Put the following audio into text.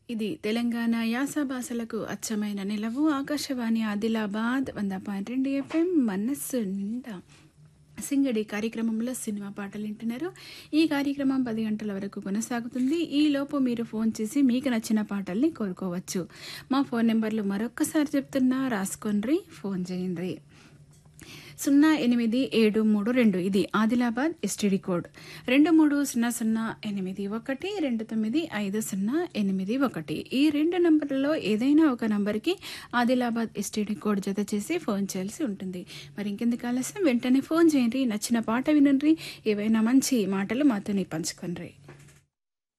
ఇది తెలంగాణ యాస భాషలకు అచ్చమైన నిలవు ఆకాశవాణి ఆదిలాబాద్ 100.2 FM మనస్సు నిండా సింగడి కార్యక్రమంలో సినిమా పాటలు వింటున్నారు. ఈ కార్యక్రమం 10 గంటల వరకు కొనసాగుతుంది. ఈ లోపు మీరు ఫోన్ చేసి మీకు నచ్చిన పాటల్ని కోరుకోవచ్చు. మా ఫోన్ నెంబర్లు మరొక్కసారి చెప్తున్నా, రాసుకోండి, ఫోన్ చేయండి. 0872 ఇది ఆదిలాబాద్ ఎస్టీడీ కోడ్ 230081295081. ఈ 2 నంబర్లలో ఏదైనా ఒక నంబర్కి ఆదిలాబాద్ ఎస్టీడీ కోడ్ జత చేసి ఫోన్ చేయాల్సి ఉంటుంది. మరి ఇంకెందుకు ఆలస్యం, వెంటనే ఫోన్ చేయండి, నచ్చిన పాట వినండి, ఏవైనా మంచి మాటలు మాతో పంచుకోండి.